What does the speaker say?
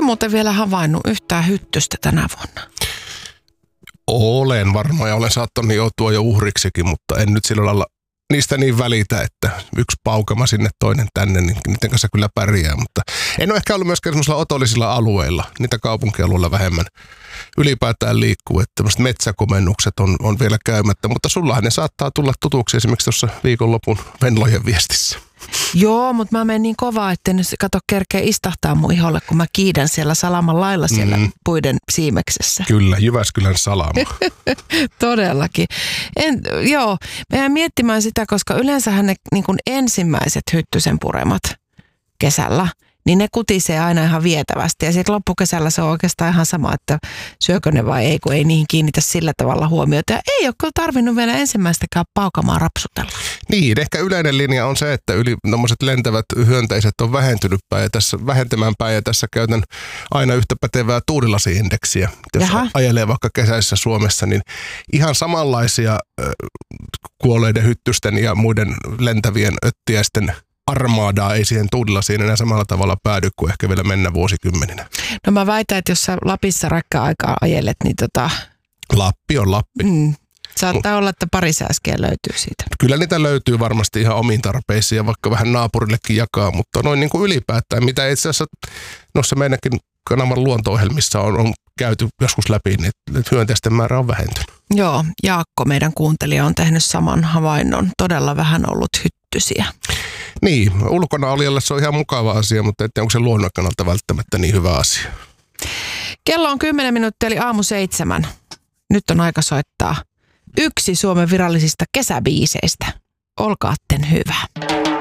muuten vielä havainnut yhtään hyttystä tänä vuonna? Olen varmaan ja olen saattanut joutua jo uhriksikin, mutta en nyt sillä lailla niistä niin välitä, että yksi paukama sinne, toinen tänne, niin niiden kanssa kyllä pärjää. Mutta en ole ehkä ollut myöskään semmoisilla otollisilla alueilla. Niitä kaupunkialueilla vähemmän ylipäätään liikkuu, että tämmöiset metsäkomennukset on vielä käymättä. Mutta sullahan ne saattaa tulla tutuksi esimerkiksi tuossa viikonlopun Venlojen viestissä. Joo, mutta mä menen niin kovaa, että en kato kerkeä istahtaa mun iholle, kun mä kiidän siellä salaman lailla siellä puiden siimeksessä. Kyllä, Jyväskylän salama. Todellakin. Mä jään miettimään sitä, koska yleensähän ne niin kuin ensimmäiset hyttysen puremat kesällä, niin ne kutisee aina ihan vietävästi. Ja sitten loppukesällä se on oikeastaan ihan sama, että syökö ne vai ei, kun ei niihin kiinnitä sillä tavalla huomiota. Ja ei ole kyllä tarvinnut vielä ensimmäistäkään paukamaa rapsutella. Niin, ehkä yleinen linja on se, että tommoset lentävät hyönteiset on vähentämään päin ja tässä käytän aina yhtä pätevää tuulilasi-indeksiä. Jos ajelee vaikka kesäisessä Suomessa, niin ihan samanlaisia kuolleiden hyttysten ja muiden lentävien öttiäisten armaadaa ei siihen tuulilasiin enää samalla tavalla päädy kuin ehkä vielä mennä vuosikymmeninä. No mä väitän, että jos sä Lapissa rakka-aikaa ajelet, niin Lappi on Lappi. Saattaa olla, että pari sääskeä löytyy siitä. Kyllä niitä löytyy varmasti ihan omiin tarpeisiin ja vaikka vähän naapurillekin jakaa, mutta noin niin kuin ylipäätään, mitä itse asiassa noissa meidänkin kanavan luonto-ohjelmissa on käyty joskus läpi, niin hyönteisten määrä on vähentynyt. Joo, Jaakko, meidän kuuntelija, on tehnyt saman havainnon. Todella vähän ollut hyttysiä. Niin, ulkona olijalle se on ihan mukava asia, mutta onko se luonnon kannalta välttämättä niin hyvä asia? Kello on 10 minuuttia, eli 6:07. Nyt on aika soittaa yksi Suomen virallisista kesäbiiseistä. Olkaatten hyvä.